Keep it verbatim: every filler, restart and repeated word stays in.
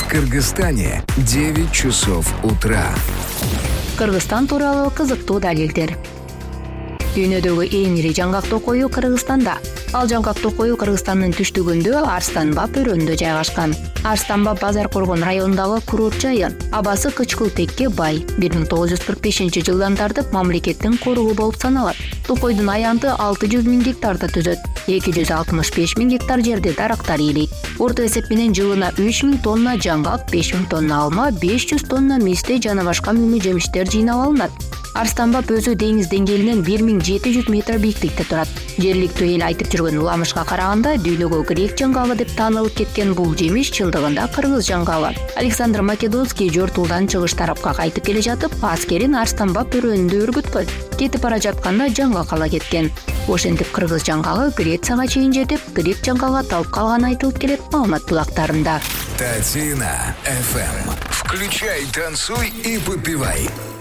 В Кыргызстане девять часов утра. Кыргызстан тууралуу кызыктуу далилдер. Дүйнөдөгү эң ири жаңгак токою Кыргызстанда. Ал жаңгак токою Кыргызстандын түштүгүндө Арстанбап өрөөнүндө жайгашкан. Арстанбап базар коргон районундагы курорт жайы. Абасы кычкылтекке бай. бир миң тогуз жүз кырк бешинчи жылдан тартып мамлекеттин коругу болуп саналат. Токойдун аянты алты жүз миң гектарды түзөт. эки жүз алтымыш беш миң гектар жерде дарактар ийилейт. Орто эсеп менен жылына үч миң тонна жаңгак, беш миң тонна алма, беш жүз тонна мисте жана башка мөмө жемиштер жыйнап алынат. Арстанбап өзү деңиз деңгээлинен бир миң жети жүз метр бийиктикте турат. Жергиликтүү эл айтып жүргөн уламышка караганда дүйнөгө грек жаңгагы деп таанылып кеткен бул жемиш чындыгында кыргыз жаңгагы. Александр Македонский жортулдан чыгыш тарапка кайтып келе жатып, аскерин Арстанбап өрөөнүндө өргүткөн. Кетип бара жатканда жаңгак ала кеткен. Ошентип кыргыз жаңгагы Грецияга чейин жетип, грек жаңгага талып калганы айтылып келет маалымат булактарында. Татина эф эм. Включай, танцуй и попивай.